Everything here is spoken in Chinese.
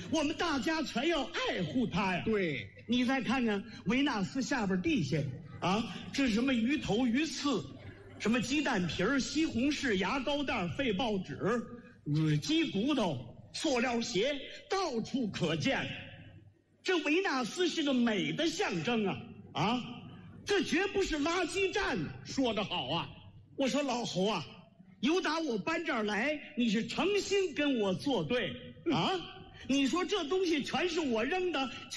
我们大家全要爱护它呀。 对， 你再看看维纳斯下边地下啊，这是什么鱼头鱼刺，什么鸡蛋皮儿、西红柿、牙膏袋、废报纸、鸡骨头、塑料鞋，到处可见。这维纳斯是个美的象征啊！啊，这绝不是垃圾站。 说得好啊！ 我说老侯啊，由打我搬这儿来，你是诚心跟我作对啊？你说这东西全是我扔的，全